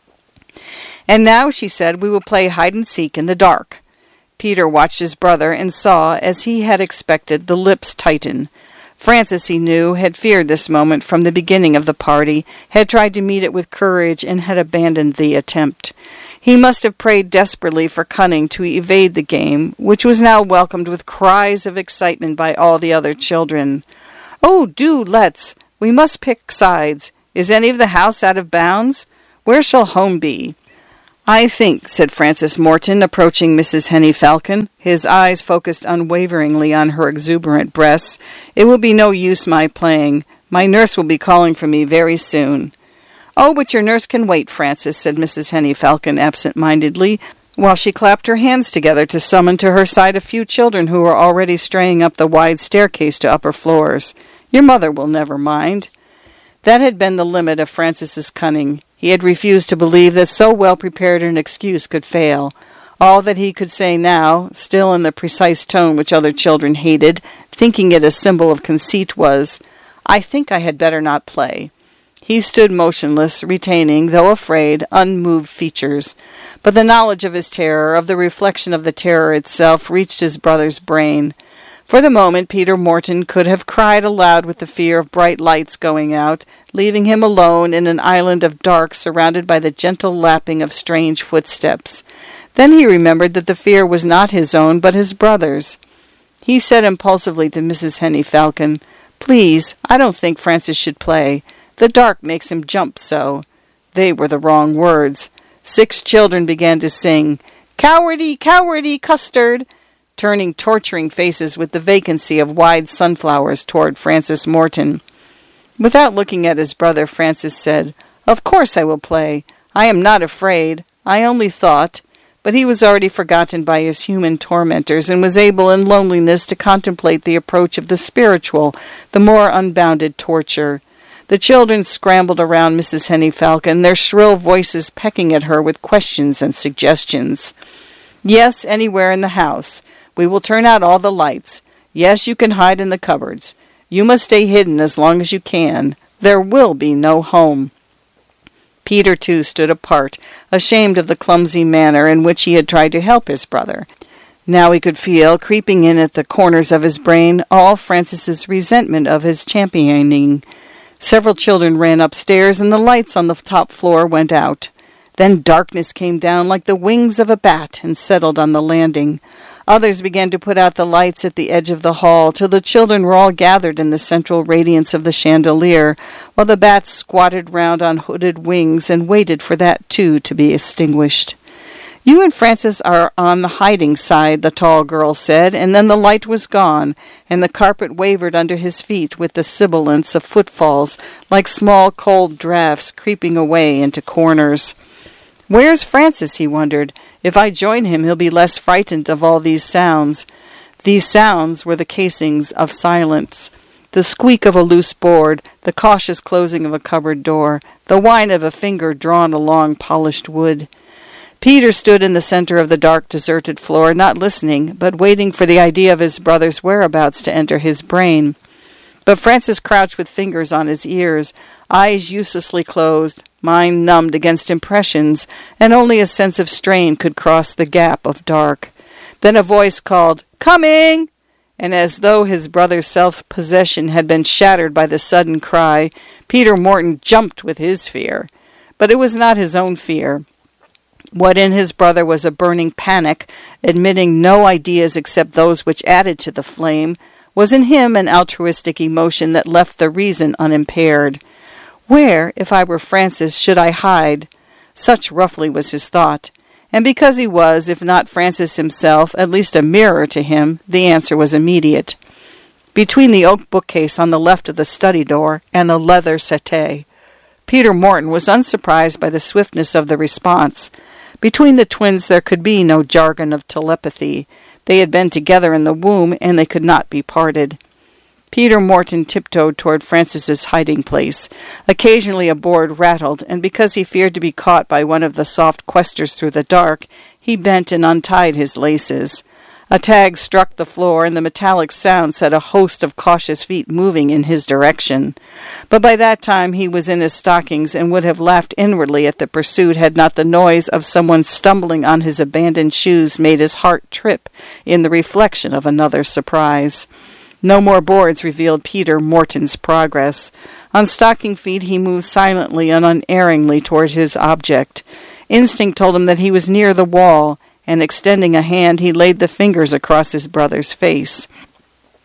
"And now," she said, "we will play hide-and-seek in the dark." Peter watched his brother and saw, as he had expected, the lips tighten. Francis, he knew, had feared this moment from the beginning of the party, had tried to meet it with courage, and had abandoned the attempt. He must have prayed desperately for cunning to evade the game, which was now welcomed with cries of excitement by all the other children. "Oh, do let's. We must pick sides. Is any of the house out of bounds? Where shall home be?" "I think," said Francis Morton, approaching Mrs. Henny Falcon, his eyes focused unwaveringly on her exuberant breasts, "it will be no use my playing. My nurse will be calling for me very soon." "Oh, but your nurse can wait, Francis," said Mrs. Henny Falcon absent-mindedly, while she clapped her hands together to summon to her side a few children who were already straying up the wide staircase to upper floors. "Your mother will never mind." That had been the limit of Francis's cunning. He had refused to believe that so well-prepared an excuse could fail. All that he could say now, still in the precise tone which other children hated, thinking it a symbol of conceit, was, "I think I had better not play." He stood motionless, retaining, though afraid, unmoved features. But the knowledge of his terror, of the reflection of the terror itself, reached his brother's brain. For the moment, Peter Morton could have cried aloud with the fear of bright lights going out, leaving him alone in an island of dark surrounded by the gentle lapping of strange footsteps. Then he remembered that the fear was not his own, but his brother's. He said impulsively to Mrs. Henny Falcon, "Please, I don't think Francis should play. The dark makes him jump so." They were the wrong words. 6 children began to sing, "Cowardy, cowardy, custard," turning torturing faces with the vacancy of wide sunflowers toward Francis Morton. Without looking at his brother, Francis said, "Of course I will play. I am not afraid. I only thought—" But he was already forgotten by his human tormentors, and was able in loneliness to contemplate the approach of the spiritual, the more unbounded torture. The children scrambled around Mrs. Henny Falcon, their shrill voices pecking at her with questions and suggestions. "Yes, anywhere in the house. We will turn out all the lights. Yes, you can hide in the cupboards. You must stay hidden as long as you can. There will be no home." Peter, too, stood apart, ashamed of the clumsy manner in which he had tried to help his brother. Now he could feel, creeping in at the corners of his brain, all Francis's resentment of his championing. Several children ran upstairs, and the lights on the top floor went out. Then darkness came down like the wings of a bat and settled on the landing. Others began to put out the lights at the edge of the hall, till the children were all gathered in the central radiance of the chandelier, while the bats squatted round on hooded wings and waited for that, too, to be extinguished. "You and Francis are on the hiding side," the tall girl said, and then the light was gone, and the carpet wavered under his feet with the sibilance of footfalls, like small cold draughts creeping away into corners. "Where's Francis?" he wondered. "If I join him, he'll be less frightened of all these sounds." These sounds were the casings of silence. The squeak of a loose board, the cautious closing of a cupboard door, the whine of a finger drawn along polished wood. Peter stood in the center of the dark, deserted floor, not listening, but waiting for the idea of his brother's whereabouts to enter his brain. But Francis crouched with fingers on his ears, eyes uselessly closed, mind numbed against impressions, and only a sense of strain could cross the gap of dark. Then a voice called, "Coming!" And as though his brother's self-possession had been shattered by the sudden cry, Peter Morton jumped with his fear. But it was not his own fear. What in his brother was a burning panic, admitting no ideas except those which added to the flame, was in him an altruistic emotion that left the reason unimpaired. Where, if I were Francis, should I hide? Such roughly was his thought. And because he was, if not Francis himself, at least a mirror to him, the answer was immediate. Between the oak bookcase on the left of the study door and the leather settee. Peter Morton was unsurprised by the swiftness of the response. Between the twins there could be no jargon of telepathy. They had been together in the womb, and they could not be parted. Peter Morton tiptoed toward Francis's hiding place. Occasionally a board rattled, and because he feared to be caught by one of the soft questers through the dark, he bent and untied his laces. A tag struck the floor, and the metallic sound set a host of cautious feet moving in his direction. But by that time he was in his stockings, and would have laughed inwardly at the pursuit had not the noise of someone stumbling on his abandoned shoes made his heart trip in the reflection of another surprise. No more boards revealed Peter Morton's progress. On stocking feet he moved silently and unerringly toward his object. Instinct told him that he was near the wall, and extending a hand, he laid the fingers across his brother's face.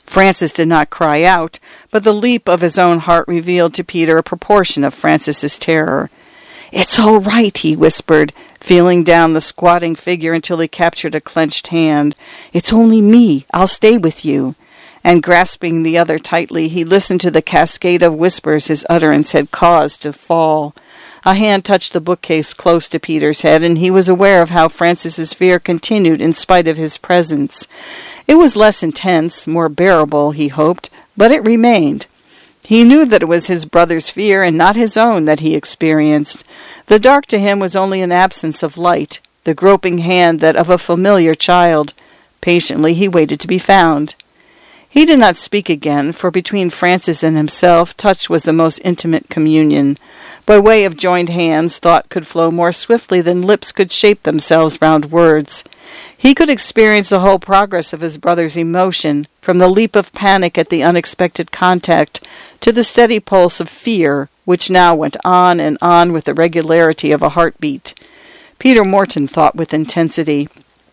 Francis did not cry out, but the leap of his own heart revealed to Peter a proportion of Francis's terror. "It's all right," he whispered, feeling down the squatting figure until he captured a clenched hand. "It's only me. I'll stay with you." And grasping the other tightly, he listened to the cascade of whispers his utterance had caused to fall. A hand touched the bookcase close to Peter's head, and he was aware of how Francis's fear continued in spite of his presence. It was less intense, more bearable, he hoped, but it remained. He knew that it was his brother's fear and not his own that he experienced. The dark to him was only an absence of light, the groping hand that of a familiar child. Patiently he waited to be found. He did not speak again, for between Francis and himself, touch was the most intimate communion. By way of joined hands, thought could flow more swiftly than lips could shape themselves round words. He could experience the whole progress of his brother's emotion, from the leap of panic at the unexpected contact to the steady pulse of fear, which now went on and on with the regularity of a heartbeat. Peter Morton thought with intensity,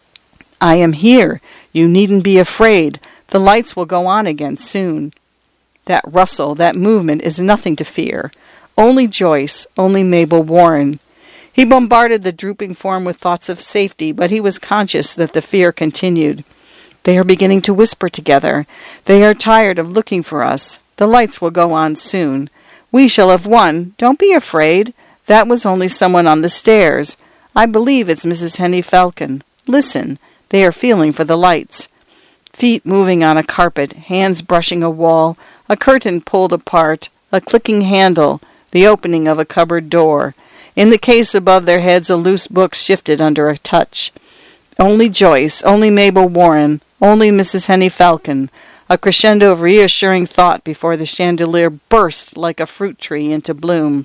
"I am here. You needn't be afraid. The lights will go on again soon. That rustle, that movement is nothing to fear. Only Joyce, only Mabel Warren." He bombarded the drooping form with thoughts of safety, but he was conscious that the fear continued. "They are beginning to whisper together. They are tired of looking for us. The lights will go on soon. We shall have won. Don't be afraid. That was only someone on the stairs. I believe it's Mrs. Henny Falcon. Listen. They are feeling for the lights." Feet moving on a carpet, hands brushing a wall, a curtain pulled apart, a clicking handle, the opening of a cupboard door. In the case above their heads, a loose book shifted under a touch. Only Joyce, only Mabel Warren, only Mrs. Henny Falcon, a crescendo of reassuring thought before the chandelier burst like a fruit tree into bloom.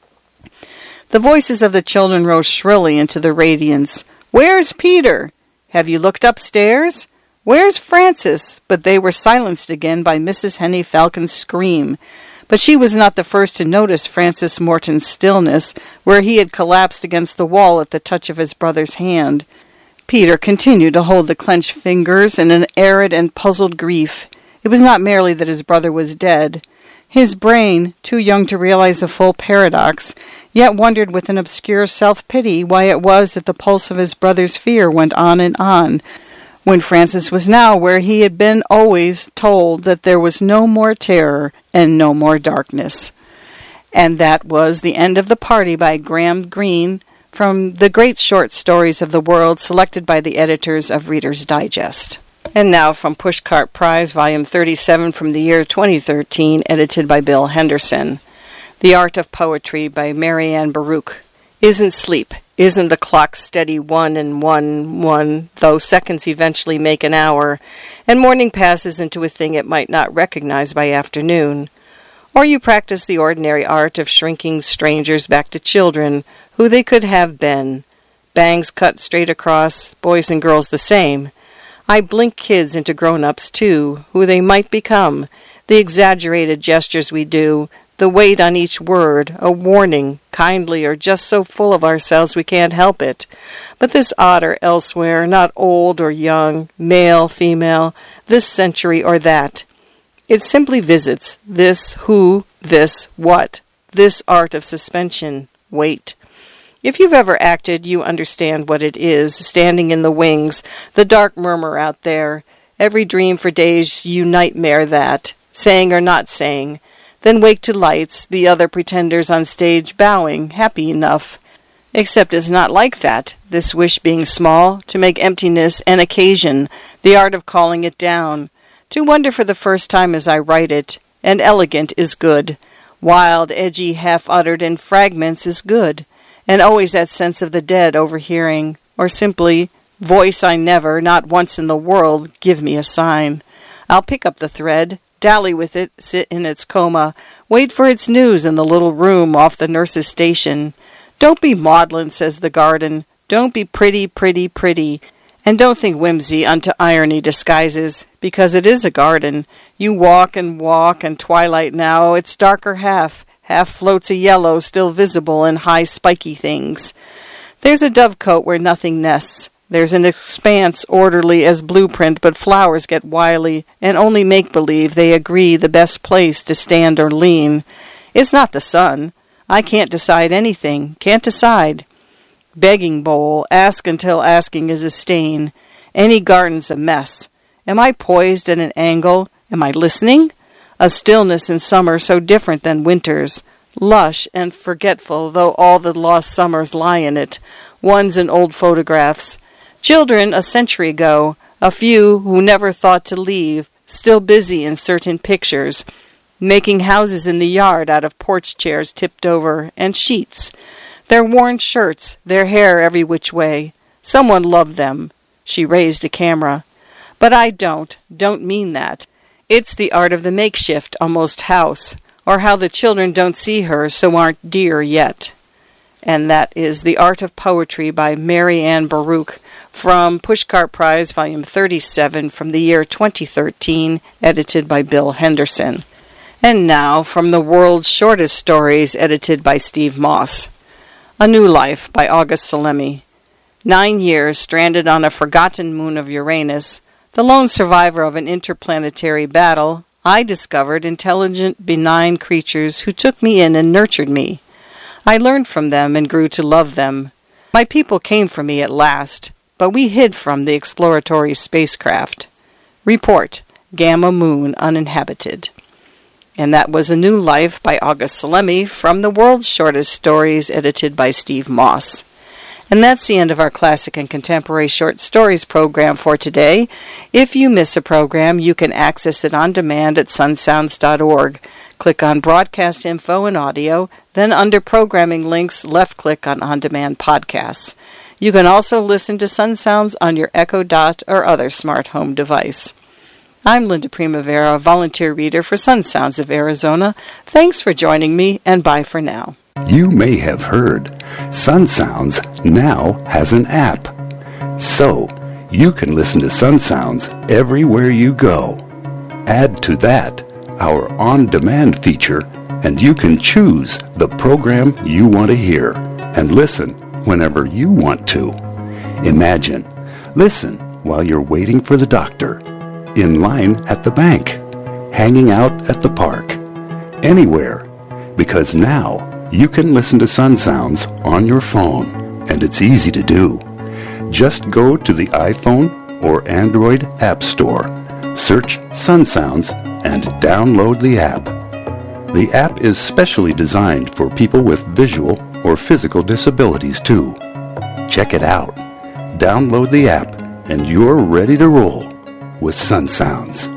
The voices of the children rose shrilly into the radiance. "Where's Peter? Have you looked upstairs? Where's Francis?" But they were silenced again by Mrs. Henny Falcon's scream. But she was not the first to notice Francis Morton's stillness, where he had collapsed against the wall at the touch of his brother's hand. Peter continued to hold the clenched fingers in an arid and puzzled grief. It was not merely that his brother was dead. His brain, too young to realize the full paradox, yet wondered with an obscure self-pity why it was that the pulse of his brother's fear went on and on, when Francis was now where he had been always told that there was no more terror and no more darkness. And that was the end of the party by Graham Greene, from the great short stories of the world selected by the editors of Reader's Digest. And now from Pushcart Prize, Volume 37 from the year 2013, edited by Bill Henderson. The Art of Poetry by Marianne Baruch. Isn't sleep, isn't the clock steady 1 and 1, 1, though seconds eventually make an hour, and morning passes into a thing it might not recognize by afternoon? Or you practice the ordinary art of shrinking strangers back to children, who they could have been. Bangs cut straight across, boys and girls the same. I blink kids into grown-ups, too, who they might become, the exaggerated gestures we do, the weight on each word, a warning, kindly or just so full of ourselves we can't help it. But this otter elsewhere, not old or young, male, female, this century or that. It simply visits this who, this what, this art of suspension, wait. If you've ever acted, you understand what it is, standing in the wings, the dark murmur out there. Every dream for days you nightmare that, saying or not saying. Then wake to lights, the other pretenders on stage bowing, happy enough. Except it's not like that, this wish being small, to make emptiness an occasion, the art of calling it down. To wonder for the first time as I write it, and elegant is good. Wild, edgy, half-uttered in fragments is good. And always that sense of the dead overhearing, or simply, voice I never, not once in the world, give me a sign. I'll pick up the thread, dally with it, sit in its coma, wait for its news in the little room off the nurse's station. Don't be maudlin, says the garden. Don't be pretty, pretty, pretty. And don't think whimsy unto irony disguises, because it is a garden. You walk, and twilight now, its darker half floats a yellow still visible in high spiky things. There's a dovecote where nothing nests, There's an expanse orderly as blueprint, but flowers get wily and only make-believe they agree the best place to stand or lean. It's not the sun. I can't decide anything. Can't decide. Begging bowl, ask until asking is a stain. Any garden's a mess. Am I poised at an angle? Am I listening? A stillness in summer so different than winter's. Lush and forgetful, though all the lost summers lie in it. Ones in old photographs. Children a century ago, a few who never thought to leave, still busy in certain pictures, making houses in the yard out of porch chairs tipped over, and sheets. Their worn shirts, their hair every which way. Someone loved them. She raised a camera. But I don't mean that. It's the art of the makeshift, almost house, or how the children don't see her, so aren't dear yet. And that is The Art of Poetry by Mary Ann Baruch, from Pushcart Prize, Volume 37, from the year 2013, edited by Bill Henderson. And now, from the World's Shortest Stories, edited by Steve Moss. A New Life by August Salemi. 9 years stranded on a forgotten moon of Uranus, the lone survivor of an interplanetary battle, I discovered intelligent, benign creatures who took me in and nurtured me. I learned from them and grew to love them. My people came for me at last, but we hid from the exploratory spacecraft. Report, Gamma Moon uninhabited. And that was A New Life by August Salemi from the World's Shortest Stories, edited by Steve Moss. And that's the end of our Classic and Contemporary Short Stories program for today. If you miss a program, you can access it on demand at sunsounds.org. Click on Broadcast Info and Audio, then under Programming Links, left-click on Demand Podcasts. You can also listen to Sun Sounds on your Echo Dot or other smart home device. I'm Linda Primavera, volunteer reader for Sun Sounds of Arizona. Thanks for joining me, and bye for now. You may have heard Sun Sounds now has an app. So, you can listen to Sun Sounds everywhere you go. Add to that our on-demand feature, and you can choose the program you want to hear and listen whenever you want to. Imagine, listen while you're waiting for the doctor, in line at the bank, hanging out at the park, anywhere, because now you can listen to Sun Sounds on your phone, and it's easy to do. Just go to the iPhone or Android App Store, search Sun Sounds, and download the app. The app is specially designed for people with visual or physical disabilities too. Check it out. Download the app, and you're ready to roll with Sun Sounds.